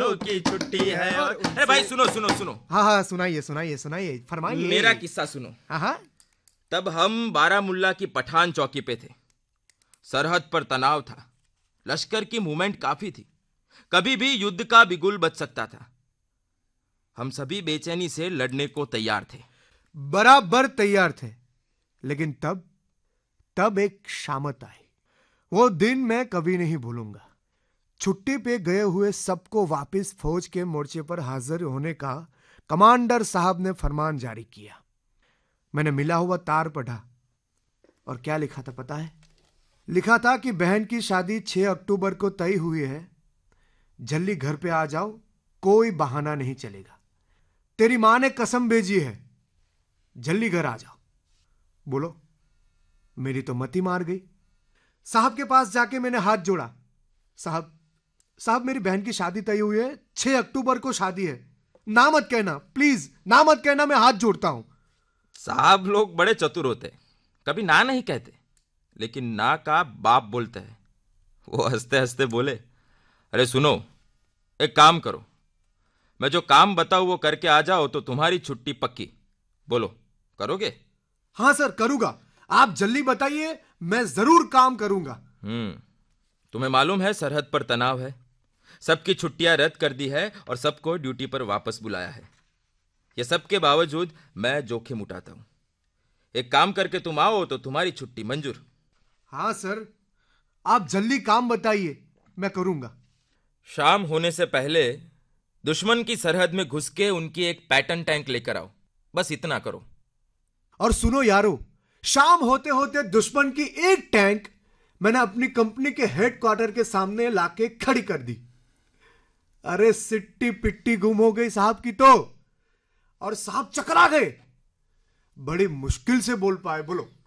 बच्चों की छुट्टी है। और अरे भाई सुनो सुनो सुनो। हाँ हाँ, सुनाइए सुनाइए सुनाइए, फरमाइए। मेरा किस्सा सुनो। हाँ हाँ। तब हम बारामुल्ला की पठान चौकी पे थे। सरहद पर तनाव था, लश्कर की मूवमेंट काफी थी, कभी भी युद्ध का बिगुल बच सकता था। हम सभी बेचैनी से लड़ने को तैयार थे। बराबर तैयार थे। लेकिन तब एक शामत आई। वो दिन मैं कभी नहीं भूलूंगा। छुट्टी पे गए हुए सबको वापस फौज के मोर्चे पर हाजिर होने का कमांडर साहब ने फरमान जारी किया। मैंने मिला हुआ तार पढ़ा और क्या लिखा था पता है? लिखा था कि बहन की शादी 6 अक्टूबर को तय हुई है, जल्दी घर पे आ जाओ, कोई बहाना नहीं चलेगा। तेरी मां ने कसम भेजी है, जल्दी घर आ जाओ। बोलो, मेरी तो मती मार गई। साहब के पास जाके मैंने हाथ जोड़ा। साहब मेरी बहन की शादी तय हुई है, 6 अक्टूबर को शादी है, ना मत कहना, प्लीज ना मत कहना, मैं हाथ जोड़ता हूं। साहब लोग बड़े चतुर होते, कभी ना नहीं कहते, लेकिन ना का बाप बोलते हैं। वो हंसते हंसते बोले, अरे सुनो, एक काम करो, मैं जो काम बताऊं वो करके आ जाओ तो तुम्हारी छुट्टी पक्की। बोलो, करोगे? हाँ सर, करूंगा। आप जल्दी बताइए, मैं जरूर काम करूंगा। तुम्हें मालूम है सरहद पर तनाव है, सबकी छुट्टियां रद्द कर दी है और सबको ड्यूटी पर वापस बुलाया है। ये सब के बावजूद मैं जोखिम उठाता हूं। एक काम करके तुम आओ तो तुम्हारी छुट्टी मंजूर। हाँ सर, आप जल्दी काम बताइए, मैं करूंगा। शाम होने से पहले दुश्मन की सरहद में घुस के उनकी एक पैटर्न टैंक लेकर आओ, बस इतना करो। और सुनो यारो, शाम होते होते दुश्मन की एक टैंक मैंने अपनी कंपनी के हेडक्वार्टर के सामने लाके खड़ी कर दी। अरे सिट्टी पिट्टी गुम हो गई साहब की तो, और साहब चकरा गए। बड़ी मुश्किल से बोल पाए। बोलो,